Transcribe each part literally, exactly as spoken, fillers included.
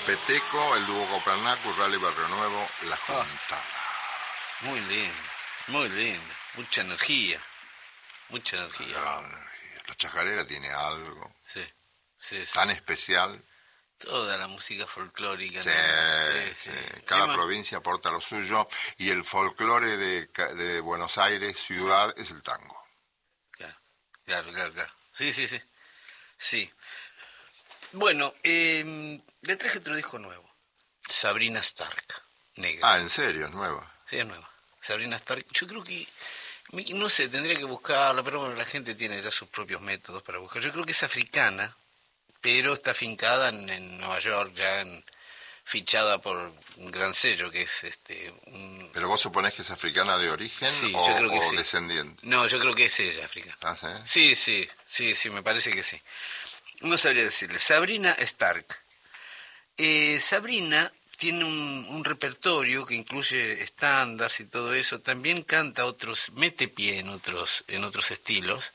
Peteco, el dúo Copernaco, Rally Barrio Nuevo, La Juntada. Ah, muy lindo, muy lindo. Mucha energía, mucha energía. Gran energía. La chacarera tiene algo Sí, sí, sí. tan especial. Toda la música folclórica. Sí, ¿no? sí, sí. Cada Además, provincia aporta lo suyo y el folclore de, de Buenos Aires, ciudad, es el tango. Claro, claro, claro, claro. Sí, sí, sí. Sí. Bueno, eh, le traje otro disco nuevo. Sabrina Stark, negra. Ah, ¿en serio? ¿Es nueva? Sí, es nueva. Sabrina Stark. Yo creo que, no sé, tendría que buscarla, pero bueno, la gente tiene ya sus propios métodos para buscar. Yo creo que es africana, pero está afincada en, en Nueva York, ya en, fichada por un gran sello que es este un... ¿Pero vos suponés que es africana de origen sí, o, yo creo que o sí. descendiente? No, yo creo que es ella africana. ¿Ah, sí? Sí, sí, sí, sí, me parece que sí. No sabría decirle. Sabrina Stark. Eh, Sabrina tiene un, un repertorio que incluye estándares y todo eso. También canta otros, mete pie en otros, en otros estilos.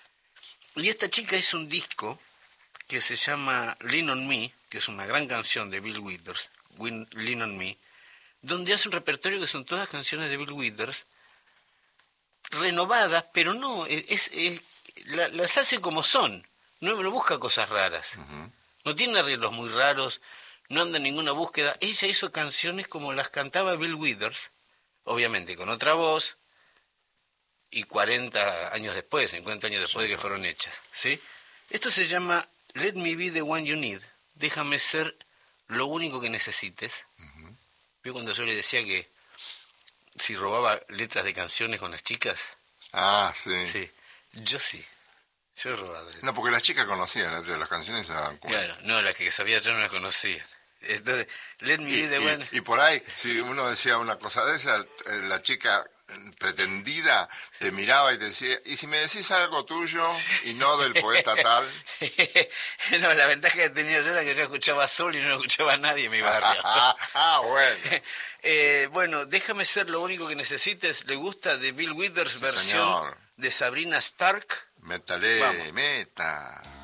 Y esta chica hizo un disco que se llama Lean on Me, que es una gran canción de Bill Withers, Win, Lean on Me, donde hace un repertorio que son todas canciones de Bill Withers, renovadas, pero no, es, es la, las hace como son, no, no busca cosas raras, uh-huh. No tiene arreglos muy raros, no anda en ninguna búsqueda. Ella hizo canciones como las cantaba Bill Withers, obviamente con otra voz, y cuarenta años después, cincuenta años después sí, de que fueron hechas, ¿sí? Esto se llama Let Me Be the One You Need, déjame ser lo único que necesites. Uh-huh. Yo cuando yo le decía que si robaba letras de canciones con las chicas. Ah, sí. Sí, yo sí. Yo he robado letras. No, porque las chicas conocían letras de las canciones y se daban cuenta. Claro, no, las que sabía yo no las conocía. Entonces, let me y, be the y, one. Y por ahí, si uno decía una cosa de esa, la chica pretendida te miraba y te decía, ¿y si me decís algo tuyo y no del poeta tal? No, la ventaja que tenía yo era que yo escuchaba solo y no escuchaba a nadie en mi barrio. Ah, ah bueno. eh, bueno, déjame ser lo único que necesites. ¿Le gusta de Bill Withers, sí, versión señor. De Sabrina Stark? Métale, meta.